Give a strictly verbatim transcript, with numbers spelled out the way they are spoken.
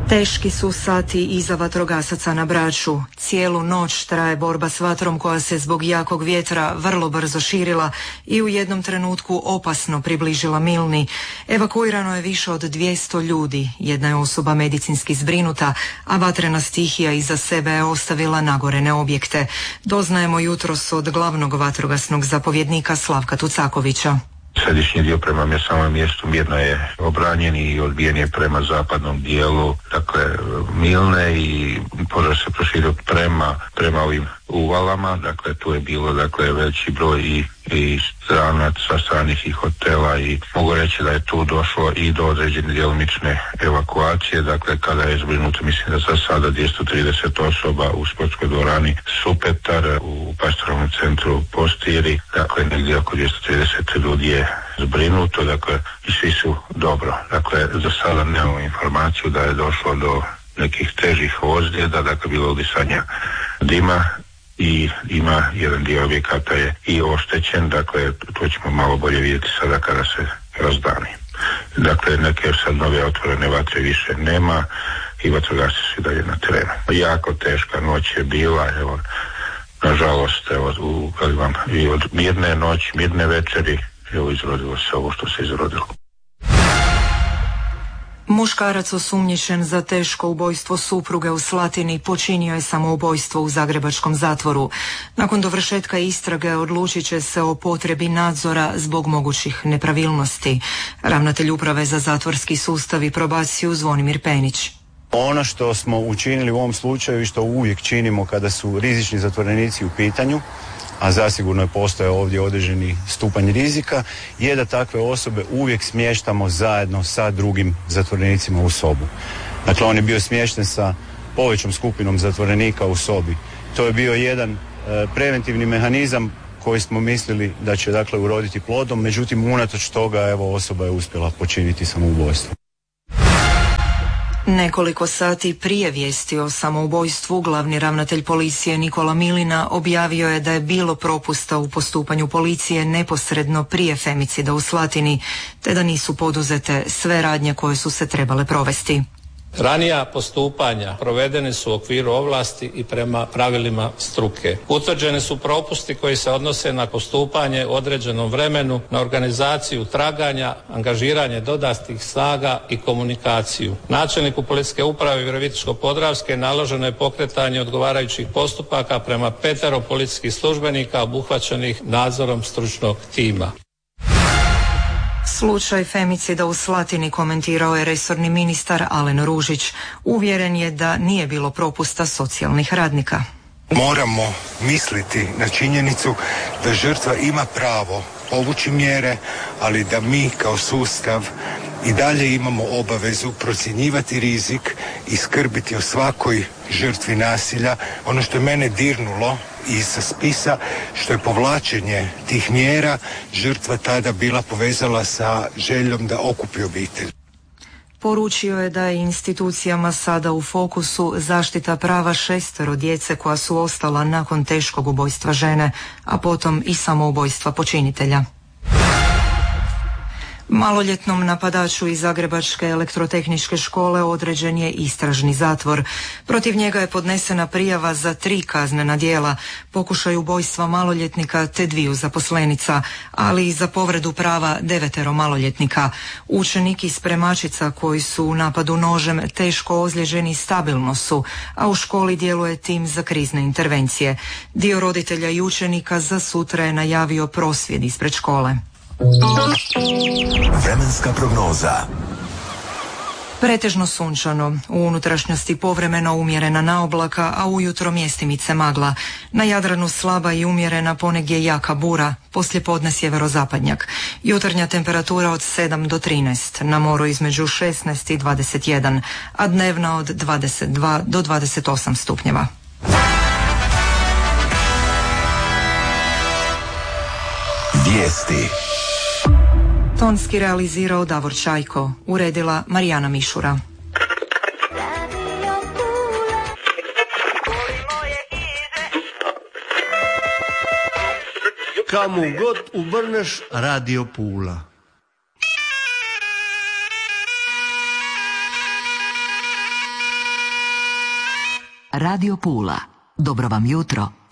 Teški su sati iza vatrogasaca na Braču. Cijelu noć traje borba s vatrom koja se zbog jakog vjetra vrlo brzo širila i u jednom trenutku opasno približila Milni. Evakuirano je više od dvjesto ljudi, jedna je osoba medicinski zbrinuta, a vatrena stihija iza sebe je ostavila nagorene objekte. Doznajemo jutros od glavnog vatrogasnog zapovjednika Slavka Tucakovića. Središnji dio prema samom mjestu Mirna je obranjen i odbijen je prema zapadnom dijelu, dakle Milne, i požar se proširio prema, prema ovim uvalama, dakle tu je bilo dakle veći broj i, i stranaca, stranih i hotela, i mogu reći da je tu došlo i do određene djelomične evakuacije, dakle kada je zbrinuto, mislim da za sada dvjesto trideset osoba u sportskoj dvorani Supetar, u pastoralnom centru Postiri, dakle negdje oko dvjesto trideset ljudi je zbrinuto, dakle i svi su dobro. Dakle za sada nemamo informaciju da je došlo do nekih težih ozljeda, dakle bilo udisanja dima, i ima jedan dio objekata je i oštećen, dakle to ćemo malo bolje vidjeti sada kada se razdani. Dakle neke sad nove otvorene vatre više nema i vatrogasci su i dalje na terenu. Jako teška noć je bila, evo nažalost, evo u, vam, i od mirne noći, mirne večeri, evo izrodilo se ovo što se izrodilo. Muškarac osumnjičen za teško ubojstvo supruge u Slatini počinio je samoubojstvo u zagrebačkom zatvoru. Nakon dovršetka istrage odlučit će se o potrebi nadzora zbog mogućih nepravilnosti. Ravnatelj Uprave za zatvorski sustav i probaciju Zvonimir Penić. Ono što smo učinili u ovom slučaju i što uvijek činimo kada su rizični zatvorenici u pitanju, a zasigurno je postojao ovdje određeni stupanj rizika, je da takve osobe uvijek smještamo zajedno sa drugim zatvorenicima u sobu. Dakle, on je bio smješten sa povećom skupinom zatvorenika u sobi. To je bio jedan e, preventivni mehanizam koji smo mislili da će dakle uroditi plodom, međutim unatoč toga evo osoba je uspjela počiniti samoubojstvo. Nekoliko sati prije vijesti o samoubojstvu glavni ravnatelj policije Nikola Milina objavio je da je bilo propusta u postupanju policije neposredno prije femicida u Slatini, te da nisu poduzete sve radnje koje su se trebale provesti. Ranija postupanja provedene su u okviru ovlasti i prema pravilima struke. Utvrđeni su propusti koji se odnose na postupanje u određenom vremenu, na organizaciju traganja, angažiranje dodatnih snaga i komunikaciju. Načelniku Policijske uprave Virovitičko-podravske naloženo je pokretanje odgovarajućih postupaka prema petero policijskih službenika obuhvaćenih nadzorom stručnog tima. Slučaj femicida u Slatini komentirao je resorni ministar Alen Ružić. Uvjeren je da nije bilo propusta socijalnih radnika. Moramo misliti na činjenicu da žrtva ima pravo povući mjere, ali da mi kao sustav i dalje imamo obavezu procjenjivati rizik i skrbiti o svakoj žrtvi nasilja. Ono što je mene dirnulo iz spisa, što je povlačenje tih mjera, žrtva tada bila povezala sa željom da okupi obitelj. Poručio je da je institucijama sada u fokusu zaštita prava šestero djece koja su ostala nakon teškog ubojstva žene, a potom i samoubojstva počinitelja. Maloljetnom napadaču iz Zagrebačke elektrotehničke škole određen je istražni zatvor. Protiv njega je podnesena prijava za tri kaznena djela, pokušaj ubojstva maloljetnika te dviju zaposlenica, ali i za povredu prava devetero maloljetnika. Učenik i spremačica koji su u napadu nožem teško ozlijeđeni stabilno su, a u školi djeluje tim za krizne intervencije. Dio roditelja i učenika za sutra je najavio prosvjed ispred škole. Vremenska prognoza. Pretežno sunčano, u unutrašnjosti povremeno umjerena naoblaka, a ujutro mjestimice magla. Na Jadranu slaba i umjerena, ponegdje jaka bura, poslijepodne sjeverozapadnjak. Jutarnja temperatura od sedam do trinaest, na moru između šesnaest i dvadeset jedan, a dnevna od dvadeset dva do dvadeset osam stupnjeva. Vijesti. Tonski realizirao Davor Čajko, uredila Marijana Mišura. Kamu god uvrneš, Radio Pula. Radio Pula. Dobro vam jutro